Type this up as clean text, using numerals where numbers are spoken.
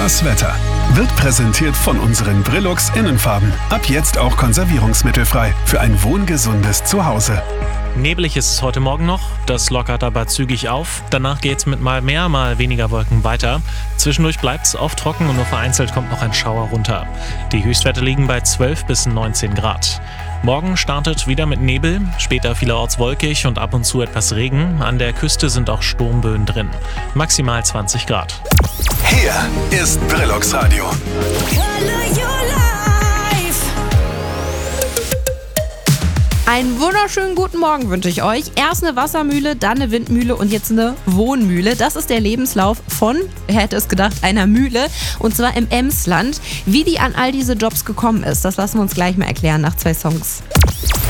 Das Wetter wird präsentiert von unseren Brillux Innenfarben. Ab jetzt auch konservierungsmittelfrei für ein wohngesundes Zuhause. Nebelig ist es heute Morgen noch, das lockert aber zügig auf. Danach geht's mit mal mehr, mal weniger Wolken weiter. Zwischendurch bleibt's oft trocken und nur vereinzelt kommt noch ein Schauer runter. Die Höchstwerte liegen bei 12 bis 19 Grad. Morgen startet wieder mit Nebel, später vielerorts wolkig und ab und zu etwas Regen. An der Küste sind auch Sturmböen drin. Maximal 20 Grad. Hier ist Brillux Radio. Einen wunderschönen guten Morgen wünsche ich euch. Erst eine Wassermühle, dann eine Windmühle und jetzt eine Wohnmühle. Das ist der Lebenslauf von, wer hätte es gedacht, einer Mühle. Und zwar im Emsland. Wie die an all diese Jobs gekommen ist, das lassen wir uns gleich mal erklären nach 2 Songs.